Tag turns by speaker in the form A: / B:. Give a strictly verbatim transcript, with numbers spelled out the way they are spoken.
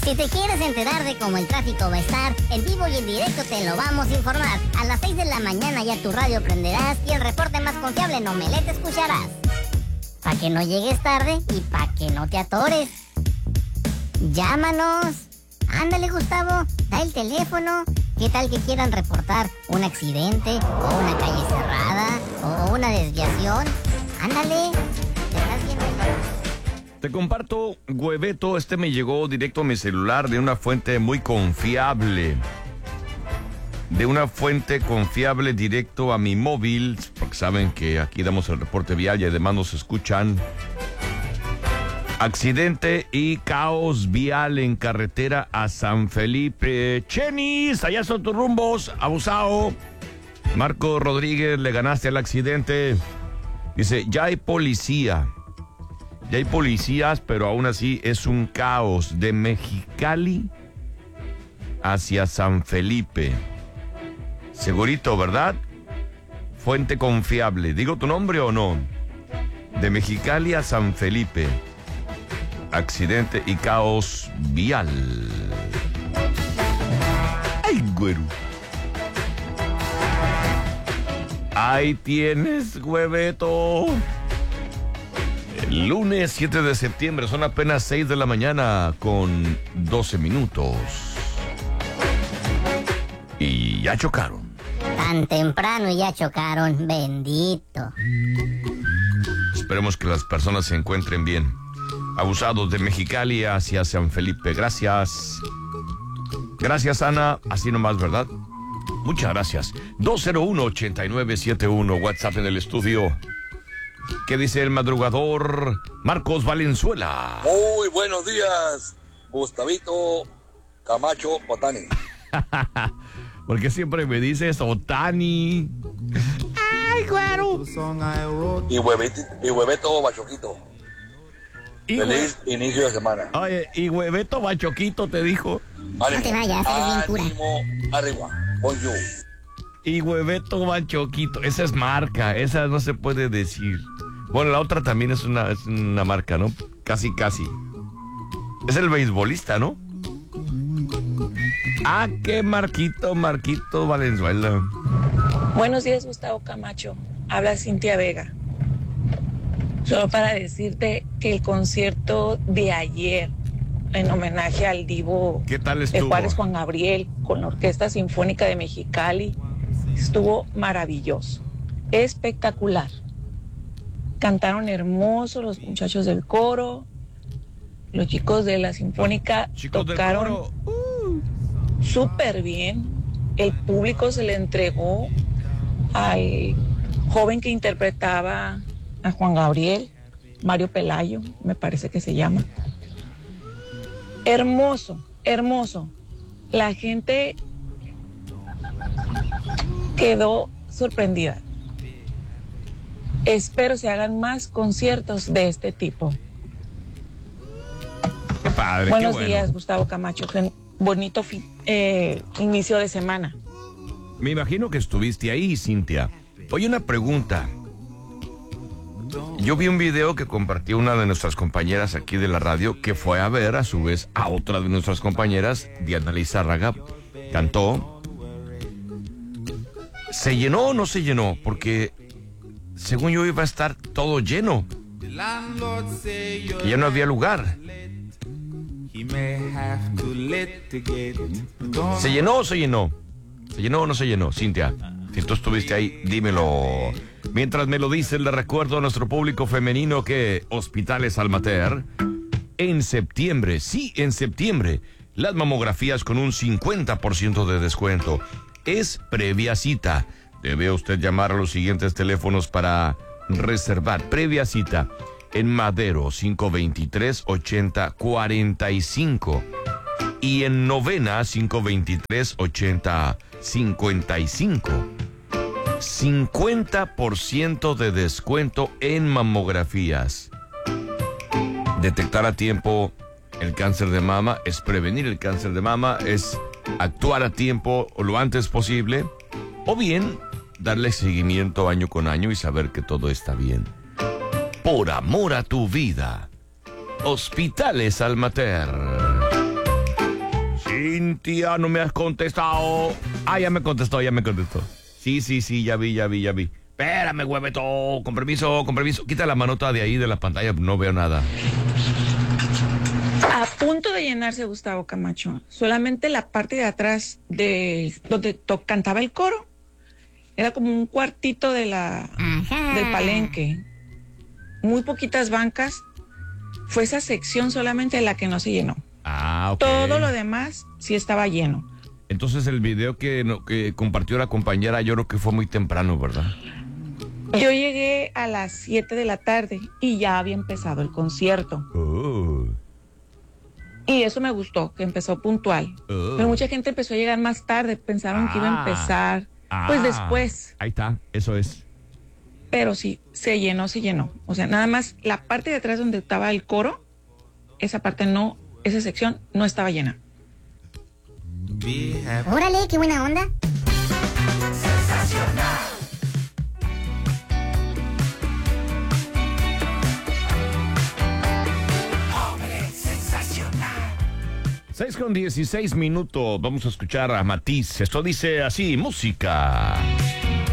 A: Si te quieres enterar de cómo el tráfico va a estar, en vivo y en directo te lo vamos a informar. A las seis de la mañana ya tu radio prenderás y el reporte más confiable en Omelette escucharás. Pa' que no llegues tarde y pa' que no te atores. Llámanos. Ándale, Gustavo, da el teléfono. ¿Qué tal que quieran reportar un accidente o una calle cerrada o una desviación? Ándale, te estás viendo.
B: Te comparto, Hueveto, este me llegó directo a mi celular de una fuente muy confiable. De una fuente confiable directo a mi móvil, porque saben que aquí damos el reporte vial y además nos escuchan. Accidente y caos vial en carretera a San Felipe. Chenis, allá son tus rumbos, abusado. Marco Rodríguez, le ganaste al accidente. Dice, ya hay policía. Ya hay policías, pero aún así es un caos de Mexicali hacia San Felipe. Segurito, ¿verdad? Fuente confiable. ¿Digo tu nombre o no? De Mexicali a San Felipe. Accidente y caos vial. ¡Ay, güero! Ahí tienes, Hueveto. El lunes siete de septiembre, son apenas seis de la mañana con doce minutos. Y ya chocaron.
A: Tan temprano y ya chocaron, bendito.
B: Esperemos que las personas se encuentren bien. Abusados de Mexicali hacia San Felipe. Gracias. Gracias, Ana. Así nomás, ¿verdad? Muchas gracias. dos cero uno, ocho nueve siete uno, WhatsApp en el estudio. ¿Qué dice el madrugador? Marcos Valenzuela.
C: Muy buenos días, Gustavito Camacho Otani.
B: Porque siempre me dices Otani. ¡Ay, güero!
C: Y huevito, y hueveto Bachoquito.
B: Y
C: Feliz hue... inicio de semana.
B: Oye, y Hueveto Bachoquito te dijo.
C: Ánimo,
A: no te vayas, eres bien
C: ánimo, arriba. Bonjour.
B: Y Hueveto Bachoquito, esa es marca, esa no se puede decir. Bueno, la otra también es una, es una marca, ¿no? Casi, casi. Es el beisbolista, ¿no? Ah, qué Marquito, Marquito Valenzuela.
D: Buenos días, Gustavo Camacho. Habla Cintia Vega. Solo para decirte que el concierto de ayer, en homenaje al divo
B: ¿Qué tal
D: de
B: estuvo?
D: Juárez, Juan Gabriel, con la Orquesta Sinfónica de Mexicali, estuvo maravilloso, espectacular. Cantaron hermoso los muchachos del coro, los chicos de la Sinfónica
B: Chicos
D: tocaron uh. súper bien. El público se le entregó al joven que interpretaba a Juan Gabriel, Mario Pelayo, me parece que se llama. Hermoso, hermoso. La gente quedó sorprendida. Espero se hagan más conciertos de este tipo.
B: Qué padre,
D: Buenos
B: qué bueno.
D: días, Gustavo Camacho. Bonito fi- eh, inicio de semana.
B: Me imagino que estuviste ahí, Cintia. Oye, una pregunta. Yo vi un video que compartió una de nuestras compañeras aquí de la radio, que fue a ver a su vez a otra de nuestras compañeras, Diana Lizárraga. Cantó. ¿Se llenó o no se llenó? Porque según yo iba a estar todo lleno. Y ya no había lugar. ¿Se llenó o se llenó? ¿Se llenó o no se llenó, Cintia? Si tú estuviste ahí, dímelo. Mientras me lo dices, le recuerdo a nuestro público femenino que Hospitales Almater, en septiembre, sí, en septiembre, las mamografías con un cincuenta por ciento de descuento. Es previa cita. Debe usted llamar a los siguientes teléfonos para reservar. Previa cita en Madero, cinco veintitrés, ochenta cuarenta y cinco. Y en Novena, cinco veintitrés, ochenta cincuenta y cinco. cincuenta por ciento de descuento en mamografías. Detectar a tiempo el cáncer de mama es prevenir el cáncer de mama, es actuar a tiempo o lo antes posible, o bien darle seguimiento año con año y saber que todo está bien. Por amor a tu vida. Hospitales Almater. Cintia, no me has contestado. Ah, ya me contestó, ya me contestó. Sí, sí, sí, ya vi, ya vi, ya vi. Espérame, hueveto. Con permiso, con permiso. Quita la manota de ahí de la pantalla, no veo nada.
D: A punto de llenarse, Gustavo Camacho. Solamente la parte de atrás de donde to- cantaba el coro. Era como un cuartito de la,
A: Ajá.
D: del palenque. Muy poquitas bancas. Fue esa sección solamente la que no se llenó.
B: Ah, ok.
D: Todo lo demás sí estaba lleno.
B: Entonces el video que, no- que compartió la compañera, yo creo que fue muy temprano, ¿verdad?
D: Yo llegué a las siete de la tarde y ya había empezado el concierto.
B: Oh.
D: Y eso me gustó, que empezó puntual.
B: Oh.
D: Pero mucha gente empezó a llegar más tarde, pensaron que iba a
B: Ah.
D: empezar
B: Ah,
D: pues después.
B: Ahí está, eso es.
D: Pero sí, se llenó, se llenó. O sea, nada más la parte de atrás donde estaba el coro, esa parte no, esa sección no estaba llena.
A: Órale, qué buena onda.
B: seis con dieciséis minutos, vamos a escuchar a Matiz. Esto dice así, música.